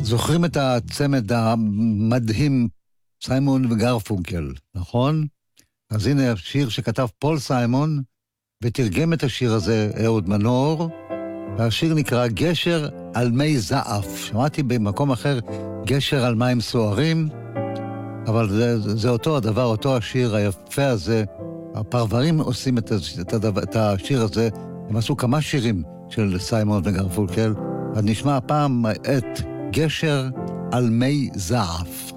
זוכרים את הצמד המדהים סיימון וגרפונקל, נכון? אז הנה השיר שכתב פול סיימון, ותרגם את השיר הזה אהוד מנור, והשיר נקרא גשר על מי זעף. שמעתי במקום אחר גשר על מים סוערים, אבל זה אותו הדבר, אותו השיר היפה הזה. הפרברים עושים את השיר הזה, הם עשו כמה שירים של סיימון וגרפונקל, אז נשמע הפעם את גשר על מי זעף.